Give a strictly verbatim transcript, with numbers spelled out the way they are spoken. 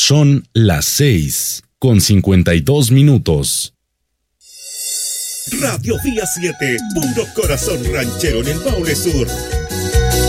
Son las seis con cincuenta y dos minutos. Radio Día siete, puro corazón ranchero en el Maule Sur.